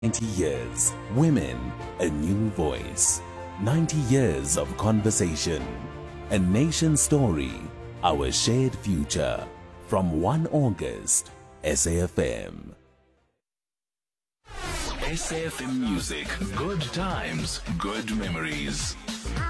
90 years, women, a new voice. 90 years of conversation. A nation story, our shared future. From 1 August, SAFM. SAFM Music. Good times, good memories.